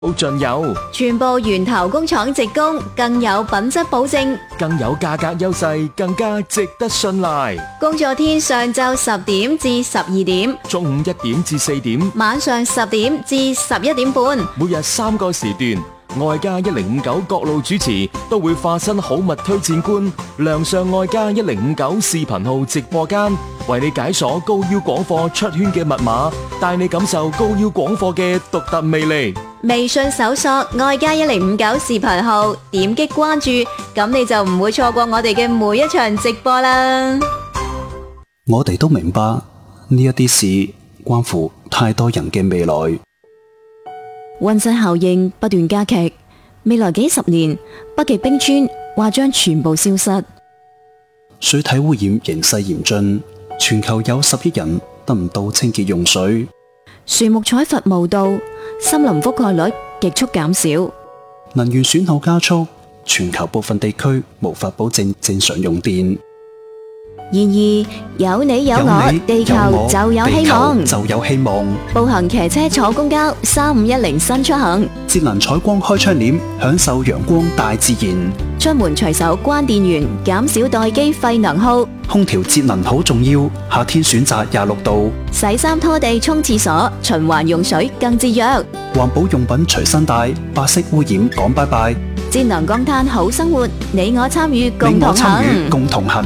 盡有， 全部源頭工廠直供，更有品質保證， 更有價格優勢，更加值得信賴。 工作天上晝10點至12點， 中午1點至4點， 晚上10點至11點半， 每日3個時段。愛家1059各路主持都會化身好物推薦官，亮相愛家1059視頻號直播間，為你解鎖高腰廣貨出圈嘅密碼，帶你感受高腰廣貨嘅獨特魅力。 微信搜索愛家1059視頻號，點擊關注，咁你就唔會錯過我哋嘅每一場直播啦。 我哋都明白呢一啲事關乎太多人嘅未來。 溫室效應不斷加劇，未來幾十年，北極冰川或將全部消失。 水體污染形勢嚴峻，全球有10億人得唔到清潔用水。 樹木採伐無度，森林覆蓋率極速減少。 能源損耗加速，全球部分地區無法保證正常用電。 然而有你有我，地球就有希望。 就有希望。 步行、騎車、坐公交，3510新出行。 節能採光開窗簾，享受陽光大自然。 出門隨手關電源，減少待機廢能耗。 空調節能好重要，夏天選擇26度。 洗衫拖地沖廁所，循環用水更節約。 環保用品隨身帶，白色污染講拜拜。 節能降碳好生活，你我參與共同行。 共同行。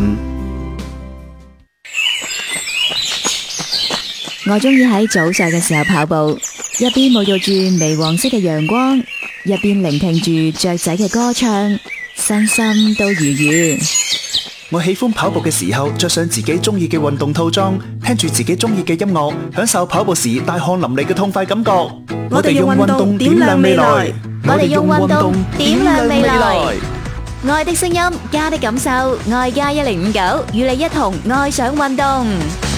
我中意喺早上嘅時候跑步，一邊沐浴住微黃色嘅陽光，一邊聆聽住雀仔嘅歌唱，身心都愉悅。 我喜歡跑步嘅時候着上自己中意嘅運動套裝，聽住自己中意嘅音樂，享受跑步時大汗淋漓嘅痛快感覺。 我哋用運動點亮未來，我哋用運動點亮未來。愛的聲音，家的感受，愛家1059與你一同愛上運動。